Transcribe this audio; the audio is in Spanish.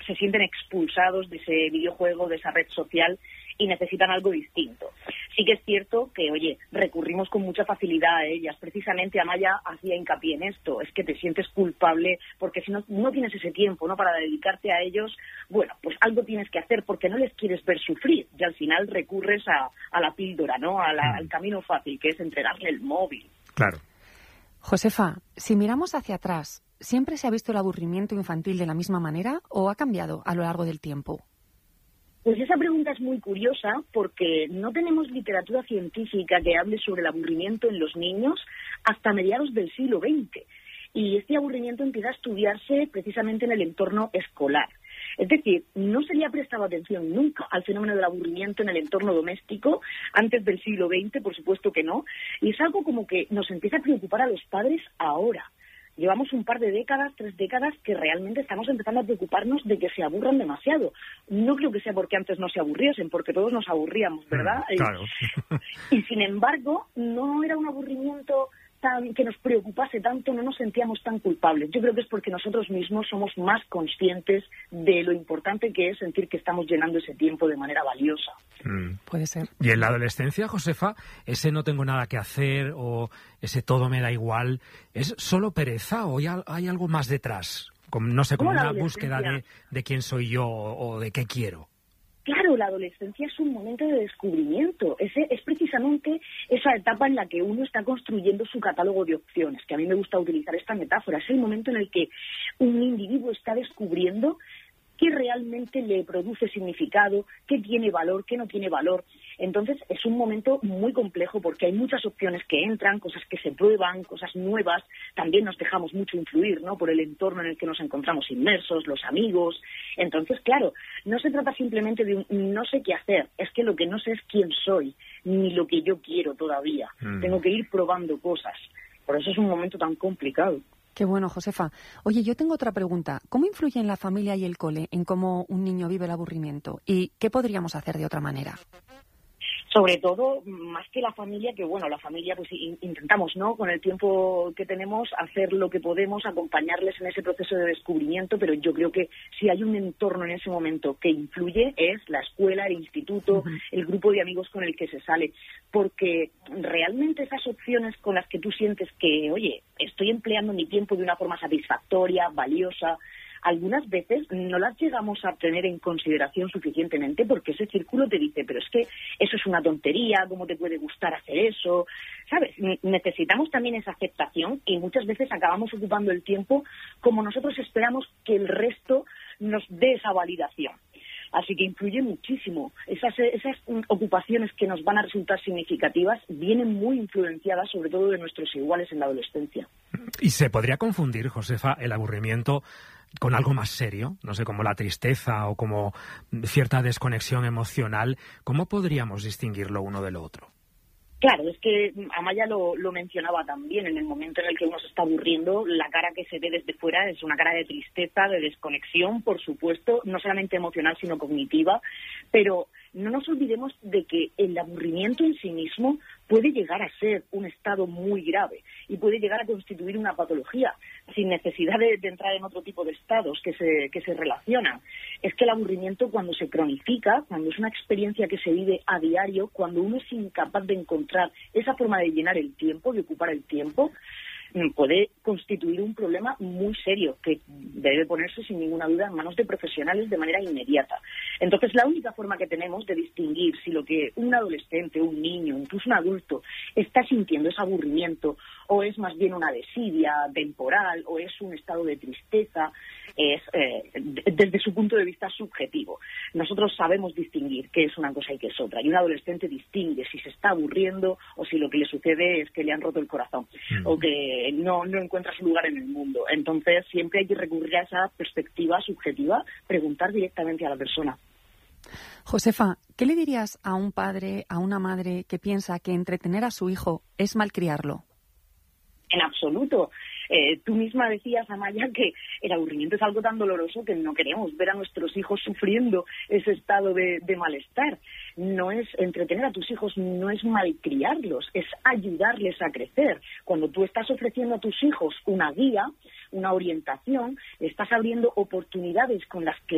se sienten expulsados de ese videojuego, de esa red social y necesitan algo distinto. Sí que es cierto que, oye, recurrimos con mucha facilidad a ellas. Precisamente Amaya hacía hincapié en esto, es que te sientes culpable porque si no tienes ese tiempo, ¿no?, para dedicarte a ellos, bueno, pues algo tienes que hacer porque no les quieres ver sufrir y al final recurres a la píldora, ¿no?, al camino fácil, que es entregarle el móvil. Claro. Josefa, si miramos hacia atrás, ¿siempre se ha visto el aburrimiento infantil de la misma manera o ha cambiado a lo largo del tiempo? Pues esa pregunta es muy curiosa porque no tenemos literatura científica que hable sobre el aburrimiento en los niños hasta mediados del siglo XX. Y este aburrimiento empieza a estudiarse precisamente en el entorno escolar. Es decir, no se le ha prestado atención nunca al fenómeno del aburrimiento en el entorno doméstico antes del siglo XX, por supuesto que no. Y es algo como que nos empieza a preocupar a los padres ahora. Llevamos un par de décadas, 3 décadas, que realmente estamos empezando a preocuparnos de que se aburran demasiado. No creo que sea porque antes no se aburriesen, porque todos nos aburríamos, ¿verdad? Claro. Y sin embargo, no era un aburrimiento que nos preocupase tanto, no nos sentíamos tan culpables. Yo creo que es porque nosotros mismos somos más conscientes de lo importante que es sentir que estamos llenando ese tiempo de manera valiosa. Puede ser. Y en la adolescencia, Josefa, ese no tengo nada que hacer o ese todo me da igual, ¿es solo pereza o hay algo más detrás? No sé, como una búsqueda de quién soy yo o de qué quiero. Claro, la adolescencia es un momento de descubrimiento. Es precisamente esa etapa en la que uno está construyendo su catálogo de opciones, que a mí me gusta utilizar esta metáfora. Es el momento en el que un individuo está descubriendo qué realmente le produce significado, qué tiene valor, qué no tiene valor. Entonces es un momento muy complejo porque hay muchas opciones que entran, cosas que se prueban, cosas nuevas. También nos dejamos mucho influir, ¿no?, por el entorno en el que nos encontramos inmersos, los amigos. Entonces, claro, no se trata simplemente de un no sé qué hacer, es que lo que no sé es quién soy, ni lo que yo quiero todavía. Tengo que ir probando cosas. Por eso es un momento tan complicado. Qué bueno, Josefa. Oye, yo tengo otra pregunta. ¿Cómo influyen la familia y el cole en cómo un niño vive el aburrimiento? ¿Y qué podríamos hacer de otra manera? Sobre todo, más que la familia, que bueno, la familia pues intentamos, ¿no?, con el tiempo que tenemos, hacer lo que podemos, acompañarles en ese proceso de descubrimiento, pero yo creo que si hay un entorno en ese momento que influye es la escuela, el instituto, el grupo de amigos con el que se sale, porque realmente esas opciones con las que tú sientes que, oye, estoy empleando mi tiempo de una forma satisfactoria, valiosa, algunas veces no las llegamos a tener en consideración suficientemente porque ese círculo te dice, pero es que eso es una tontería, ¿cómo te puede gustar hacer eso? ¿Sabes? Necesitamos también esa aceptación y muchas veces acabamos ocupando el tiempo como nosotros esperamos que el resto nos dé esa validación. Así que influye muchísimo. Esas ocupaciones que nos van a resultar significativas vienen muy influenciadas, sobre todo de nuestros iguales en la adolescencia. ¿Y se podría confundir, Josefa, el aburrimiento con algo más serio? No sé, como la tristeza o como cierta desconexión emocional. ¿Cómo podríamos distinguirlo uno de lo otro? Claro, es que Amaya lo mencionaba también, en el momento en el que uno se está aburriendo, la cara que se ve desde fuera es una cara de tristeza, de desconexión, por supuesto, no solamente emocional, sino cognitiva, pero no nos olvidemos de que el aburrimiento en sí mismo puede llegar a ser un estado muy grave y puede llegar a constituir una patología sin necesidad de entrar en otro tipo de estados que se relacionan. Es que el aburrimiento, cuando se cronifica, cuando es una experiencia que se vive a diario, cuando uno es incapaz de encontrar esa forma de llenar el tiempo, de ocupar el tiempo, puede constituir un problema muy serio que debe ponerse sin ninguna duda en manos de profesionales de manera inmediata. Entonces, la única forma que tenemos de distinguir si lo que un adolescente, un niño, incluso un adulto está sintiendo es aburrimiento o es más bien una desidia temporal o es un estado de tristeza, es desde su punto de vista subjetivo. Nosotros sabemos distinguir qué es una cosa y qué es otra. Y un adolescente distingue si se está aburriendo o si lo que le sucede es que le han roto el corazón o que no encuentra su lugar en el mundo. Entonces, siempre hay que recurrir a esa perspectiva subjetiva, preguntar directamente a la persona. Josefa, ¿qué le dirías a un padre, a una madre que piensa que entretener a su hijo es malcriarlo? En absoluto. Tú misma decías, Amaya, que el aburrimiento es algo tan doloroso que no queremos ver a nuestros hijos sufriendo ese estado de malestar. No es entretener a tus hijos, no es malcriarlos, es ayudarles a crecer. Cuando tú estás ofreciendo a tus hijos una guía, una orientación, estás abriendo oportunidades con las que